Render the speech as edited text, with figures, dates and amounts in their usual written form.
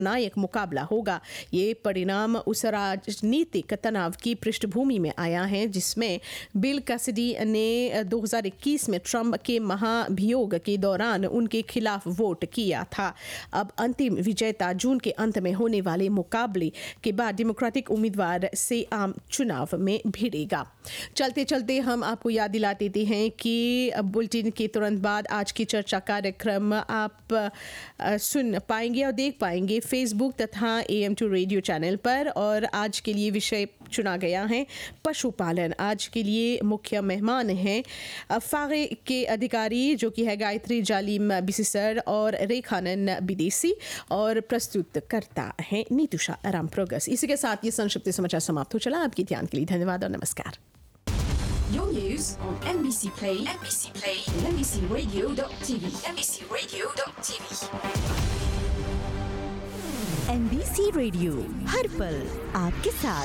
नायक मुकाबला होगा। ये परिणाम उस राजनीतिक तनाव की पृष्ठभूमि में आया है जिसमें बिल कैसिडी ने 2021 में ट्रंप के महाभियोग के दौरान उनके खिलाफ वोट किया था। अब अंतिम विजेता जून के अंत में होने वाले मुकाबले के बाद डेमोक्रेटिक उम्मीदवार से आम चुनाव में भिड़ेगा। चलते चलते हम आपको याद दिला देते हैं कि बुलेटिन के तुरंत बाद आज की चर्चा कार्यक्रम आप सुन पाएंगे और देख पाएंगे फेसबुक तथा AM2 रेडियो चैनल पर। और आज के लिए विषय चुना गया है पशुपालन। आज के लिए मुख्य मेहमान हैं फागे के अधिकारी जो कि है गायत्री जालिम बिसिसर और रेखानन विदेशी, और प्रस्तुतकर्ता है नीतुषा रामप्रोगस। इसी के साथ ये संक्षिप्त समाचार समाप्त हो चला। आपके ध्यान के लिए धन्यवाद और नमस्कार। Your news on NBC Play, and NBCRadio.tv, NBCRadio.tv. NBC radio हर पल आपके साथ।